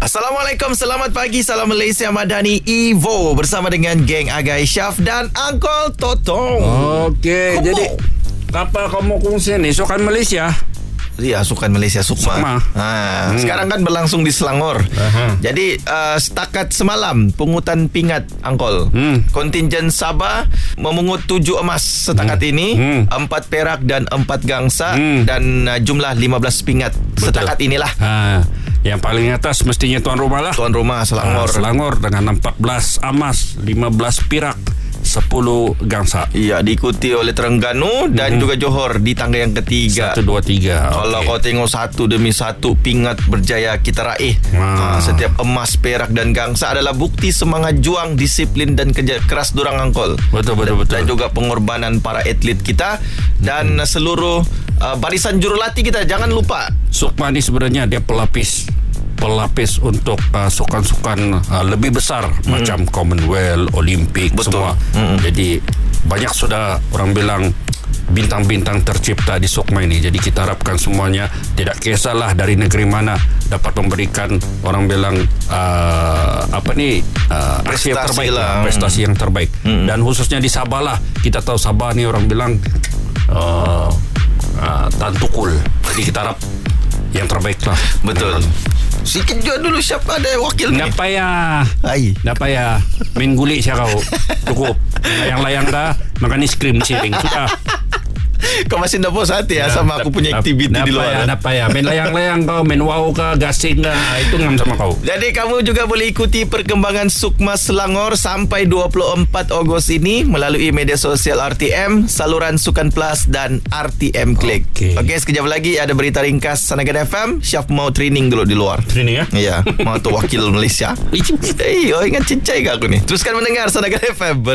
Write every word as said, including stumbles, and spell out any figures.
Assalamualaikum, selamat pagi, salam Malaysia Madani Evo bersama dengan geng Agai Syaf dan Uncle Totong. Okey, jadi apa kamu kongsi ni sukan Malaysia? Ya, sukan Malaysia Sukma. Sukma. Ha, Hmm. sekarang kan berlangsung di Selangor. Aha. Jadi uh, setakat semalam pungutan pingat Uncle. Hmm. Kontingen Sabah memungut tujuh emas setakat Hmm. ini, Hmm. empat perak dan empat gangsa Hmm. dan uh, jumlah lima belas pingat. Betul. Setakat inilah. Ha, yang paling atas mestinya tuan rumah lah. Tuan rumah Selangor. Ha, Selangor dengan empat belas emas, lima belas perak, sepuluh gangsa. Ya, diikuti oleh Terengganu dan Hmm. juga Johor di tangga yang ketiga. Satu, dua, tiga. Kalau Okey. kau tengok satu demi satu pingat berjaya kita raih. Ah. Ha, setiap emas, perak dan gangsa adalah bukti semangat juang, disiplin dan kerja keras durang Angkol. Betul, betul, dan, betul. dan juga pengorbanan para atlet kita dan hmm. seluruh uh, barisan jurulatih kita. Jangan lupa. Sukma ni sebenarnya dia pelapis pelapis untuk uh, sukan-sukan uh, lebih besar hmm. macam Commonwealth, Olimpik. Betul. Semua. Hmm. Jadi banyak sudah orang bilang bintang-bintang tercipta di Sukma ini. Jadi kita harapkan semuanya tidak kisahlah dari negeri mana dapat memberikan orang bilang uh, apa ni uh, aksi yang Prestasi terbaik lah. prestasi yang terbaik. Hmm. Dan khususnya di Sabah lah, kita tahu Sabah ni orang bilang uh, uh, tantukul. Jadi kita harap yang terbaik lah. Betul. Sikit juga dulu siapa ada wakil ni. Tak payah. Ai. Tak payah. Main gulik saya kau. Cukup. Layang-layang dah. Makan es krim siring. Sudah. Kau masih nak puas hati ya, sama aku punya aktiviti di luar. Tak payah. Main layang-layang kau. Main wow kah. Gasing kah. Itu ngam sama kau. Jadi kamu juga boleh ikuti perkembangan Sukma Selangor sampai dua puluh empat Ogos ini melalui media sosial R T M, saluran Sukan Plus dan R T M Click. Okey, Okey. okay, sekejap lagi ada berita ringkas Sanagan F M. Syaf mau training dulu di luar. Training ya? Ya, mau tu wakil Malaysia. Eh, oh, ingat cincai ke aku ni? Teruskan mendengar Sanagan F M.